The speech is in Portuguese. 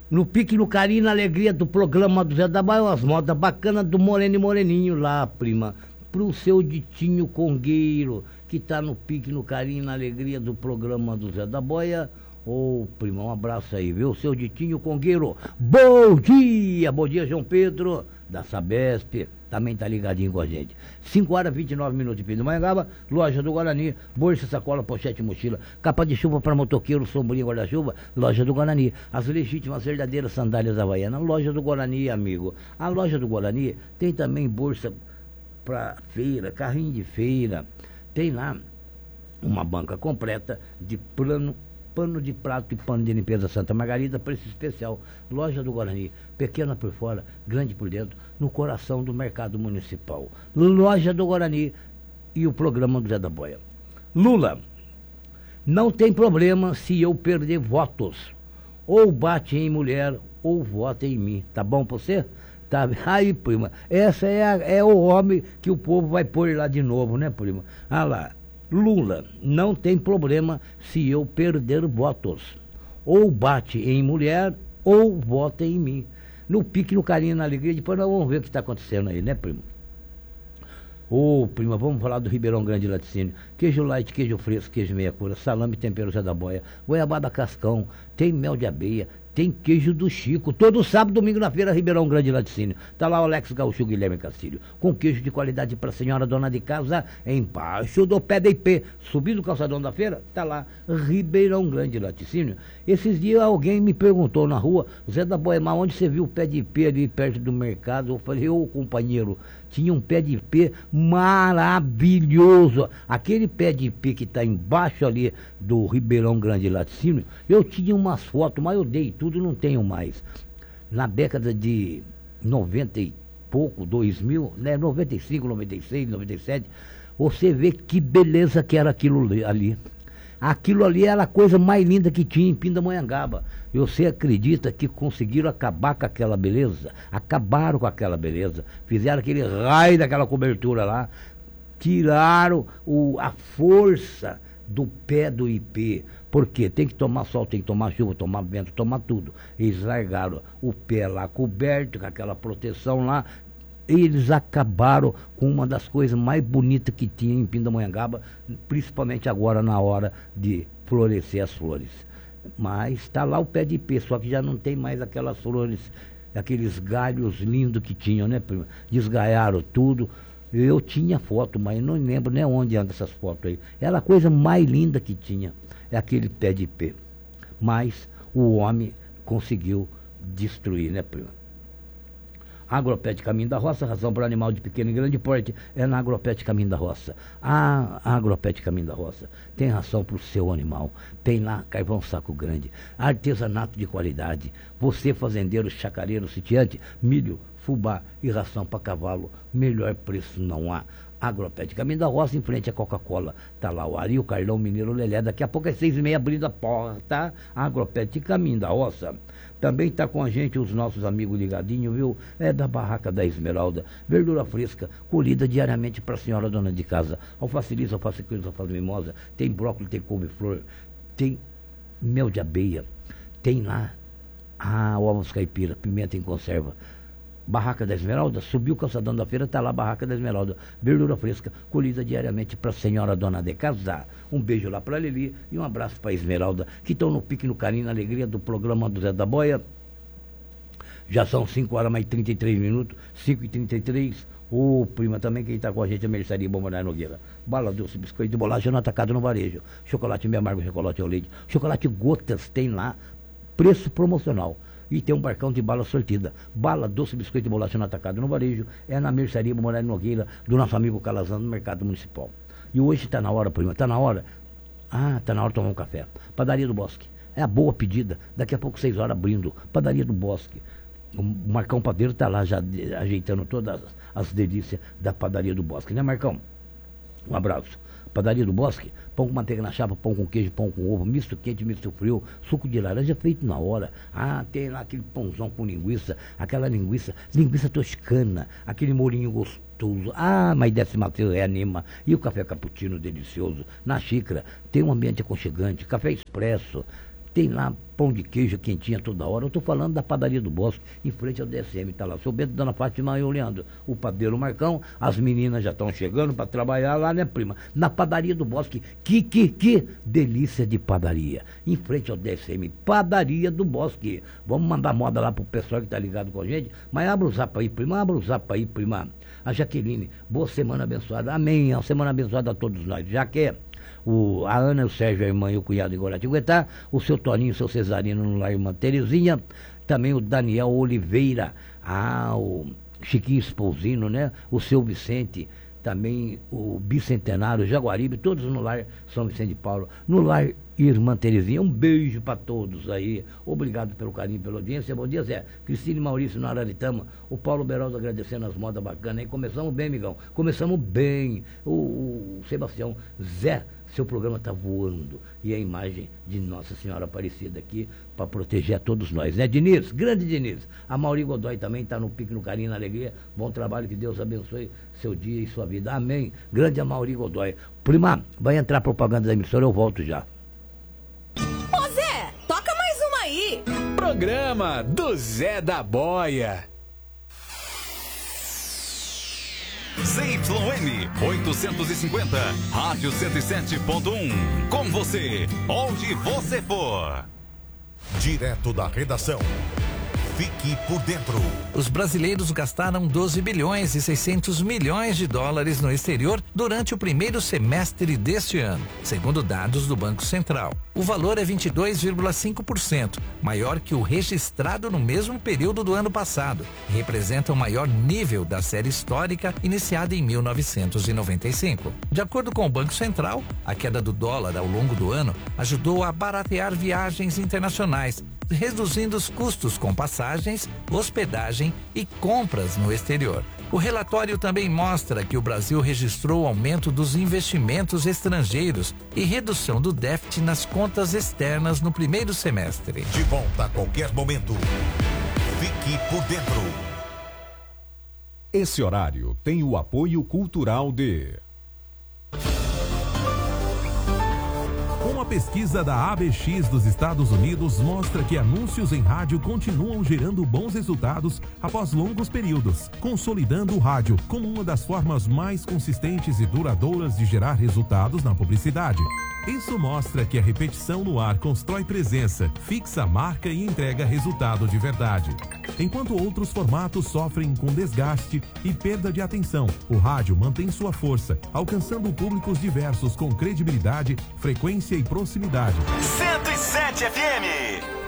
No pique, no carinho, na alegria do programa do Zé da Baia, umas modas bacanas do Moreno e Moreninho lá, prima. Pro seu Ditinho Congueiro, que tá no pique, no carinho, na alegria do programa do Zé da Boia. Ô, prima, um abraço aí, viu? Seu Ditinho Congueiro. Bom dia, João Pedro, da Sabesp, também tá ligadinho com a gente. 5h29 de Pindamonhangaba, loja do Guarani, bolsa, sacola, pochete, mochila, capa de chuva para motoqueiro, sombrinha, guarda-chuva, loja do Guarani. As legítimas, verdadeiras sandálias havaianas, loja do Guarani, amigo. A loja do Guarani tem também bolsa para feira, carrinho de feira. Tem lá uma banca completa de pano de prato e pano de limpeza Santa Margarida, preço especial. Loja do Guarani, pequena por fora, grande por dentro, no coração do mercado municipal. Loja do Guarani e o programa do Zé da Boia. Lula, não tem problema se eu perder votos. Ou bate em mulher, ou vota em mim. Tá bom pra você? Tá, aí, prima, essa é o homem que o povo vai pôr lá de novo, né, prima? Ah lá, Lula, não tem problema se eu perder votos. Ou bate em mulher, ou vota em mim. No pique, no carinho, na alegria, depois nós vamos ver o que está acontecendo aí, né, prima? Ô, prima, vamos falar do Ribeirão Grande Laticínio. Queijo light, queijo fresco, queijo meia cura, salame, tempero Zé da Boia, goiabada cascão, tem mel de abelha, tem queijo do Chico. Todo sábado, domingo na feira, Ribeirão Grande Laticínio. Tá lá o Alex Gaúcho Guilherme Castilho, com queijo de qualidade para a senhora dona de casa, embaixo do pé da IP. Subindo o calçadão da feira, tá lá, Ribeirão Grande Laticínio. Esses dias alguém me perguntou na rua, Zé da Boia, mas onde você viu o pé de IP ali perto do mercado? Eu falei, ô companheiro, tinha um pé de IP maravilhoso. Aquele pé de IP que está embaixo ali do Ribeirão Grande Laticínio, eu tinha umas fotos, mas eu dei tudo, não tenho mais. Na década de 90 e pouco, 2000, né, 95, 96, 97, você vê que beleza que era aquilo ali. Aquilo ali era a coisa mais linda que tinha em Pindamonhangaba. Você acredita que conseguiram acabar com aquela beleza? Acabaram com aquela beleza. Fizeram aquele raio daquela cobertura lá. Tiraram a força do pé do IP. Porque tem que tomar sol, tem que tomar chuva, tomar vento, tomar tudo. Eles largaram o pé lá coberto, com aquela proteção lá. Eles acabaram com uma das coisas mais bonitas que tinha em Pindamonhangaba, principalmente agora na hora de florescer as flores. Mas está lá o pé de IP, só que já não tem mais aquelas flores, aqueles galhos lindos que tinham, né, prima? Desgaiaram tudo. Eu tinha foto, mas não lembro nem onde andam essas fotos aí. Era a coisa mais linda que tinha, é aquele pé de IP. Mas o homem conseguiu destruir, né, prima? Agropet Caminho da Roça, ração para animal de pequeno e grande porte é na Agropet Caminho da Roça. A Agropet Caminho da Roça tem ração para o seu animal. Tem lá carvão saco grande, artesanato de qualidade. Você fazendeiro, chacareiro, sitiante, milho, fubá e ração para cavalo, melhor preço não há. Agropet Caminho da Roça, em frente à Coca-Cola. Tá lá o Ari, o Carlão, o Mineiro, o Lelé. Daqui a pouco é 6h30 abrindo a porta, tá? Agropet Caminho da Roça. Também tá com a gente os nossos amigos ligadinhos, viu? É da Barraca da Esmeralda. Verdura fresca, colhida diariamente para a senhora dona de casa. Alface lisa, alface cruz, alface mimosa. Tem brócolis, tem couve-flor. Tem mel de abelha. Tem lá ovos caipira, pimenta em conserva. Barraca da Esmeralda, subiu o calçadão da feira, está lá a Barraca da Esmeralda. Verdura fresca, colhida diariamente para a senhora dona de casa. Um beijo lá para a Lili e um abraço para a Esmeralda, que estão no pique, no carinho, na alegria do programa do Zé da Boia. Já são 5h mais 33 minutos, 5h33. Ô, prima, também quem está com a gente é a Mercearia Bombonar Nogueira. Bala doce, biscoito de bolacha no atacado, no varejo. Chocolate meio amargo, chocolate ao leite. Chocolate gotas tem lá, preço promocional. E tem um barcão de bala sortida. Bala, doce, biscoito e bolacha no atacado, no varejo. É na Mercearia Moraes Nogueira, do nosso amigo Calazan, no Mercado Municipal. E hoje está na hora, prima, está na hora. Está na hora de tomar um café. Padaria do Bosque. É a boa pedida. Daqui a pouco 6h abrindo. Padaria do Bosque. O Marcão Padeiro está lá já ajeitando todas as delícias da Padaria do Bosque. Né, Marcão? Um abraço. Padaria do Bosque, pão com manteiga na chapa, pão com queijo, pão com ovo, misto quente, misto frio, suco de laranja feito na hora. Tem lá aquele pãozão com linguiça, aquela linguiça toscana, aquele molhinho gostoso. Mas desce Mateus reanima. E o café cappuccino delicioso, na xícara, tem um ambiente aconchegante, café expresso. tem lá pão de queijo quentinha toda hora. Eu estou falando da padaria do Bosque, em frente ao DSM, está lá. Seu Bento, Dona Fátima e o Leandro, o padeiro Marcão, as meninas já estão chegando para trabalhar lá, né, prima? Na padaria do Bosque, que delícia de padaria, em frente ao DSM, padaria do Bosque. Vamos mandar moda lá pro pessoal que está ligado com a gente, mas abra o zap aí, prima, abra o zap aí, prima. A Jaqueline, boa semana abençoada, amém, uma semana abençoada a todos nós, já que é a Ana, o Sérgio, a irmã e o cunhado em Guaratinguetá, o seu Toninho, o seu Cesarino no lar, irmã Terezinha, também o Daniel Oliveira, o Chiquinho Espousino, né? O seu Vicente, também o Bicentenário, Jaguaribe, todos no lar São Vicente de Paulo, no lar irmã Terezinha. Um beijo para todos aí, obrigado pelo carinho, pela audiência. Bom dia, Zé. Cristina e Maurício na Araritama, o Paulo Beraldo agradecendo as modas bacanas aí. Começamos bem, amigão, começamos bem. O Sebastião, Zé, seu programa está voando, e a imagem de Nossa Senhora Aparecida aqui para proteger a todos nós, né, Diniz? Grande Diniz. A Mauri Godoy também está no pique, no carinho, na alegria. Bom trabalho, que Deus abençoe seu dia e sua vida, amém. Grande a Mauri Godoy. Prima, vai entrar propaganda da emissora, eu volto já. Ô Zé, toca mais uma aí. Programa do Zé da Boia. ZYN 850, Rádio 107.1. Com você, onde você for. Direto da redação. Fique por dentro. Os brasileiros gastaram 12 bilhões e 600 milhões de dólares no exterior durante o primeiro semestre deste ano, segundo dados do Banco Central. O valor é 22,5%, maior que o registrado no mesmo período do ano passado, e representa o maior nível da série histórica iniciada em 1995. De acordo com o Banco Central, a queda do dólar ao longo do ano ajudou a baratear viagens internacionais, reduzindo os custos com passagens, hospedagem e compras no exterior. O relatório também mostra que o Brasil registrou aumento dos investimentos estrangeiros e redução do déficit nas contas externas no primeiro semestre. De volta a qualquer momento. Fique por dentro. Esse horário tem o apoio cultural de... Uma pesquisa da ABX dos Estados Unidos mostra que anúncios em rádio continuam gerando bons resultados após longos períodos, consolidando o rádio como uma das formas mais consistentes e duradouras de gerar resultados na publicidade. Isso mostra que a repetição no ar constrói presença, fixa a marca e entrega resultado de verdade. Enquanto outros formatos sofrem com desgaste e perda de atenção, o rádio mantém sua força, alcançando públicos diversos com credibilidade, frequência e proximidade. 107 FM.